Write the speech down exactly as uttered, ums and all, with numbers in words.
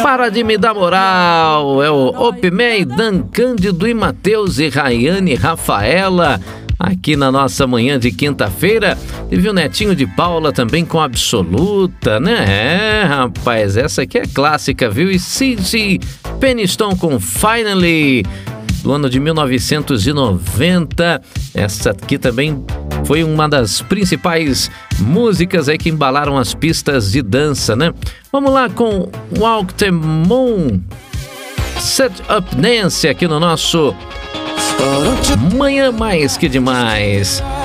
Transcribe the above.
Para de me dar moral, é o Opimei, Dan Cândido e Matheus e Rayane e Rafaela, aqui na nossa manhã de quinta-feira. Teve o Netinho de Paula também com Absoluta, né? É, rapaz, essa aqui é clássica, viu? E Cid Peniston com Finally, do ano de mil novecentos e noventa. Essa aqui também foi uma das principais músicas aí que embalaram as pistas de dança, né? Vamos lá com Walk the Moon, Set Up Dance aqui no nosso Manhã Mais Que Demais.